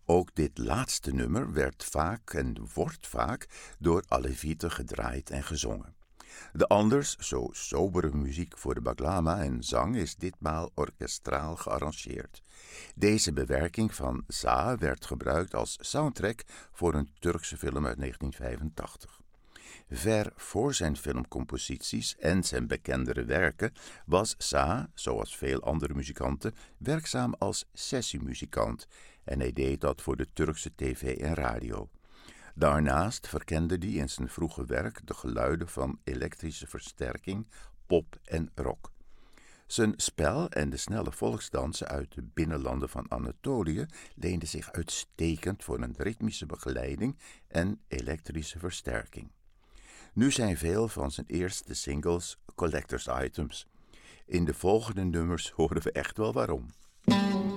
Ook dit laatste nummer werd vaak en wordt vaak door Alevite gedraaid en gezongen. De anders zo sobere muziek voor de baglama en zang is ditmaal orkestraal gearrangeerd. Deze bewerking van Za werd gebruikt als soundtrack voor een Turkse film uit 1985. Ver voor zijn filmcomposities en zijn bekendere werken was Za, zoals veel andere muzikanten, werkzaam als sessiemuzikant en hij deed dat voor de Turkse tv en radio. Daarnaast verkende hij in zijn vroege werk de geluiden van elektrische versterking, pop en rock. Zijn spel en de snelle volksdansen uit de binnenlanden van Anatolië leenden zich uitstekend voor een ritmische begeleiding en elektrische versterking. Nu zijn veel van zijn eerste singles collectors items. In de volgende nummers horen we echt wel waarom.